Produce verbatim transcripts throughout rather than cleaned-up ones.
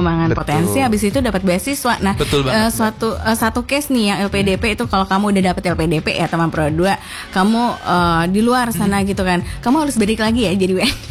pengembangan Betul. potensi, habis itu dapat beasiswa. Nah, uh, suatu uh, satu case nih yang L P D P hmm. itu kalau kamu udah dapat L P D P ya teman Pro dua, kamu uh, di luar sana hmm. gitu kan, kamu harus balik lagi ya jadi W N.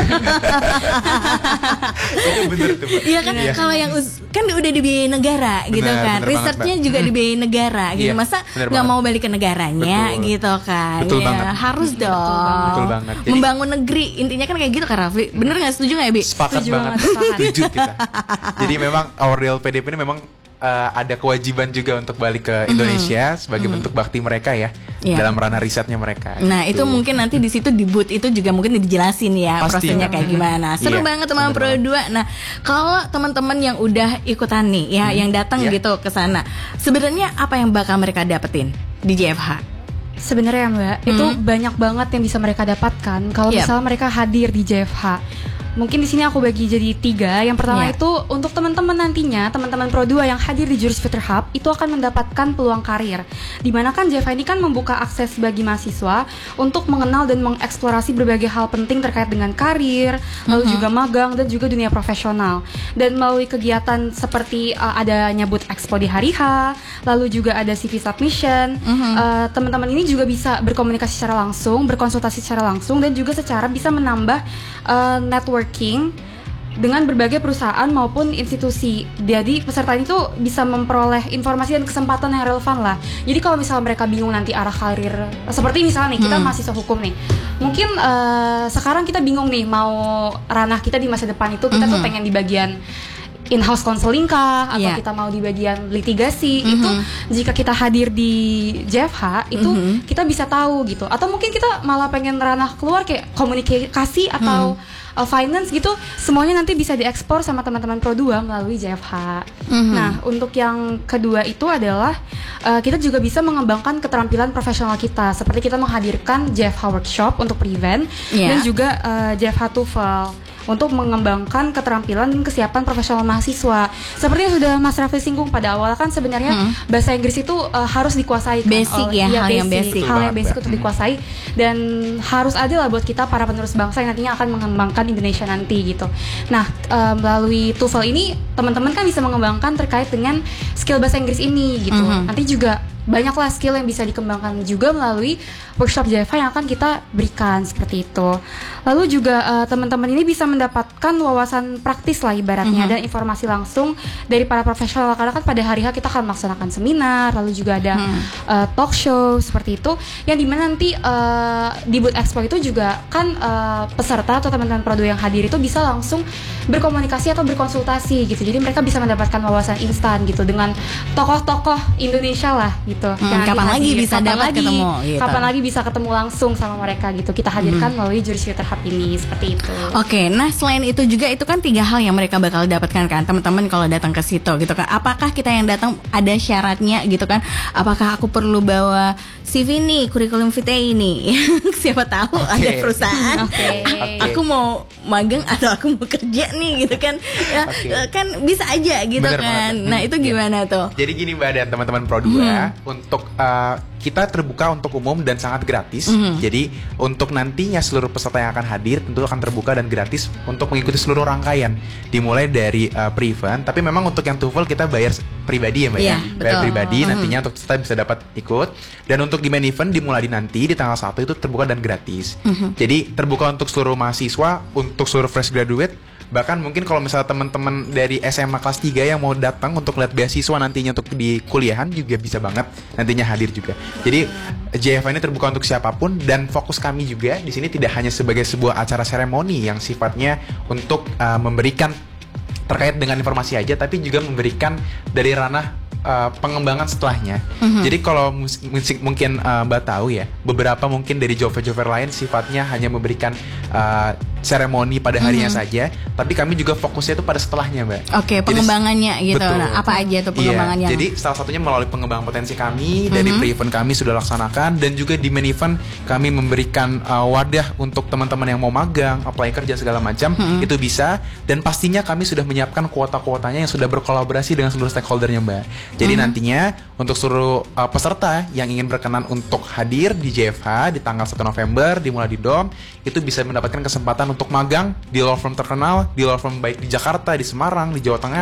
Iya kan, ya. Kalau yang kan udah dibiayai negara bener, gitu kan, risetnya juga hmm. dibiayai negara gitu, yeah, masa nggak mau balik ke negaranya betul. Gitu kan, betul ya banget. Harus dong. Betul banget. Jadi, membangun negeri intinya kan kayak gitu kan Raffi, bener nggak, setuju nggak ya Bi? Sepakat setuju banget, setuju kita. Jadi memang our real P D P ini memang uh, ada kewajiban juga untuk balik ke Indonesia mm. sebagai mm. bentuk bakti mereka ya, yeah. dalam ranah risetnya mereka. Nah gitu. Itu mungkin nanti di situ di booth itu juga mungkin dijelasin ya pasti, prosesnya kayak gimana. Seru yeah, banget teman Pro dua. Nah kalau teman-teman yang udah ikutan nih ya, hmm. yang datang yeah. gitu ke sana, sebenarnya apa yang bakal mereka dapetin di J F H? Sebenarnya Mbak, hmm. itu banyak banget yang bisa mereka dapatkan kalau yep. misalnya mereka hadir di J F H. Mungkin di sini aku bagi jadi tiga. Yang pertama yeah. itu untuk teman-teman nantinya, teman-teman Pro dua yang hadir di Juris Future Hub itu akan mendapatkan peluang karir. Dimana kan J F H ini kan membuka akses bagi mahasiswa untuk mengenal dan mengeksplorasi berbagai hal penting terkait dengan karir, mm-hmm. lalu juga magang dan juga dunia profesional. Dan melalui kegiatan seperti uh, ada nyebut expo di hari H, lalu juga ada C V submission, mm-hmm. uh, teman-teman ini juga bisa berkomunikasi secara langsung, berkonsultasi secara langsung, dan juga secara bisa menambah uh, network working dengan berbagai perusahaan maupun institusi. Jadi peserta itu bisa memperoleh informasi dan kesempatan yang relevan lah. Jadi kalau misalnya mereka bingung nanti arah karir, seperti misalnya nih kita hmm. mahasiswa hukum nih, mungkin uh, sekarang kita bingung nih mau ranah kita di masa depan itu kita hmm. tuh pengen di bagian in-house counseling kah, atau yeah. kita mau di bagian litigasi. Mm-hmm. Itu jika kita hadir di J F H itu mm-hmm. kita bisa tahu gitu. Atau mungkin kita malah pengen ranah keluar kayak komunikasi atau mm. Uh, finance gitu, semuanya nanti bisa diekspor sama teman-teman Pro dua melalui J F H. Mm-hmm. Nah, untuk yang kedua itu adalah uh, kita juga bisa mengembangkan keterampilan profesional kita, seperti kita menghadirkan J F H workshop untuk prevent yeah. dan juga uh, J F H TOEFL untuk mengembangkan keterampilan dan kesiapan profesional mahasiswa. Seperti yang sudah Mas Raffi singgung pada awal kan sebenarnya hmm. bahasa Inggris itu uh, harus dikuasai kan? Basic ya, ya, hal basic, yang basic. Hal yang basic untuk dikuasai dan harus ada lah buat kita para penerus bangsa yang nantinya akan mengembangkan Indonesia nanti gitu. Nah, uh, melalui TOEFL ini teman-teman kan bisa mengembangkan terkait dengan skill bahasa Inggris ini gitu. Mm-hmm. Nanti juga banyaklah skill yang bisa dikembangkan juga melalui workshop J F H yang akan kita berikan seperti itu. Lalu juga uh, teman-teman ini bisa mendapatkan wawasan praktis lah ibaratnya mm-hmm. dan informasi langsung dari para profesional, karena kan pada hari H kita akan melaksanakan seminar, lalu juga ada mm. uh, talk show seperti itu, yang dimana nanti uh, di booth expo itu juga kan uh, peserta atau teman-teman Pro dua yang hadir itu bisa langsung berkomunikasi atau berkonsultasi gitu. Jadi mereka bisa mendapatkan wawasan instan gitu dengan tokoh-tokoh Indonesia lah gitu. Hmm, kapan lagi bisa kapan dapat lagi, ketemu gitu. Kapan lagi bisa ketemu langsung sama mereka gitu. Kita hadirkan hmm. melalui Juris Future Hub ini seperti itu. Oke, nah selain itu juga itu kan tiga hal yang mereka bakal dapatkan kan teman-teman kalau datang ke situ gitu kan. Apakah kita yang datang ada syaratnya gitu kan? Apakah aku perlu bawa C V nih, kurikulum vitae ini? Siapa tahu okay. ada perusahaan. Okay. Okay. Aku mau magang atau aku mau kerja nih gitu kan. Ya, okay. kan bisa aja gitu. Bener kan. Banget. Nah, itu gimana ya. tuh? Jadi gini Mbak dan teman-teman Pro dua, hmm. untuk uh, kita terbuka untuk umum dan sangat gratis. Mm-hmm. Jadi untuk nantinya seluruh peserta yang akan hadir tentu akan terbuka dan gratis untuk mengikuti seluruh rangkaian. Dimulai dari uh, pre-event, tapi memang untuk yang TOEFL kita bayar pribadi ya Mbak yeah, ya. Bayar pribadi mm-hmm. nantinya untuk peserta bisa dapat ikut. Dan untuk di main event dimulai di nanti di tanggal satu itu terbuka dan gratis. Mm-hmm. Jadi terbuka untuk seluruh mahasiswa, untuk seluruh fresh graduate. Bahkan mungkin kalau misalnya teman-teman dari S M A kelas tiga yang mau datang untuk lihat beasiswa nantinya untuk di kuliahan juga bisa banget nantinya hadir juga. Jadi J F H ini terbuka untuk siapapun, dan fokus kami juga di sini tidak hanya sebagai sebuah acara seremoni yang sifatnya untuk uh, memberikan terkait dengan informasi aja, tapi juga memberikan dari ranah Uh, pengembangan setelahnya. Mm-hmm. Jadi kalau musik mungkin uh, Mbak tahu ya, beberapa mungkin dari jover-jover lain sifatnya hanya memberikan uh, seremoni pada harinya mm-hmm. saja, tapi kami juga fokusnya itu pada setelahnya Mbak. Oke, okay, pengembangannya jadi, gitu. Nah, apa aja tuh pengembangannya? Iya, jadi salah satunya melalui pengembangan potensi kami mm-hmm. dari pre-event kami sudah laksanakan, dan juga di main event kami memberikan uh, wadah untuk teman-teman yang mau magang, apply kerja segala macam, mm-hmm. itu bisa. Dan pastinya kami sudah menyiapkan kuota-kuotanya yang sudah berkolaborasi dengan seluruh stakeholdernya Mbak. Jadi mm-hmm. nantinya untuk seluruh uh, peserta yang ingin berkenan untuk hadir di J F H di tanggal satu November dimulai di D O M, itu bisa mendapatkan kesempatan untuk magang di law firm terkenal, di law firm baik di Jakarta, di Semarang, di Jawa Tengah,